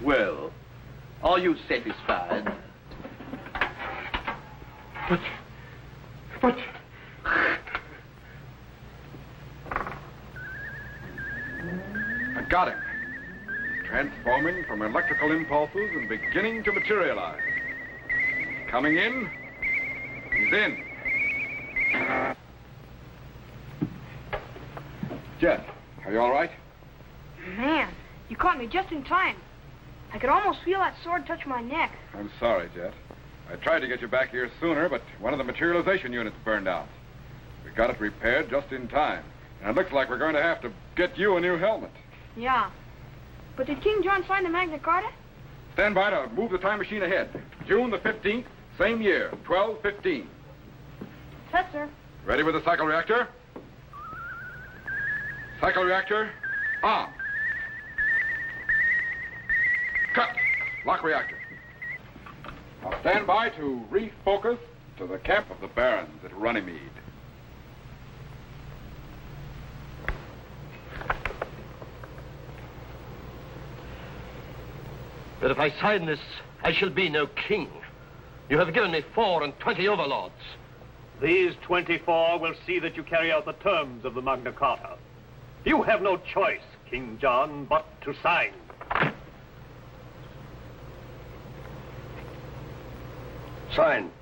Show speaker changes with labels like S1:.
S1: Well, are you satisfied?
S2: But...
S3: I got him. He's transforming from electrical impulses and beginning to materialize. He's coming in. He's in. Jet, are you all right?
S4: Man, you caught me just in time. I could almost feel that sword touch my neck.
S3: I'm sorry, Jet. I tried to get you back here sooner, but one of the materialization units burned out. We got it repaired just in time. And it looks like we're going to have to get you a new helmet.
S4: Yeah. But did King John sign the Magna Carta?
S3: Stand by to move the time machine ahead. June the 15th, same year, 12:15.
S4: Yes, sir.
S3: Ready with the cycle reactor? Cycle reactor, on. Cut. Lock reactor. Now stand by to refocus to the camp of the Barons at Runnymede.
S5: But if I sign this, I shall be no king. You have given me 24 overlords.
S6: These 24 will see that you carry out the terms of the Magna Carta. You have no choice, King John, but to sign.
S5: Sign.